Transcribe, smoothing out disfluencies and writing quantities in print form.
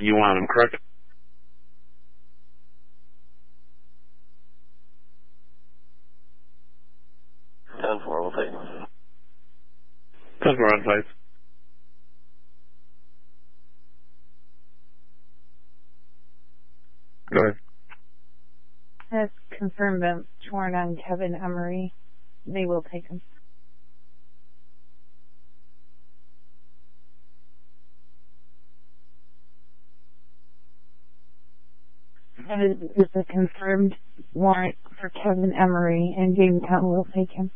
you want him, correct? 10-4, we'll take him. 10-4 on place. Go ahead. Has confirmed a warrant on Kevin Emery. They will take him. And it is a confirmed warrant for Kevin Emery, and Jamestown will take him.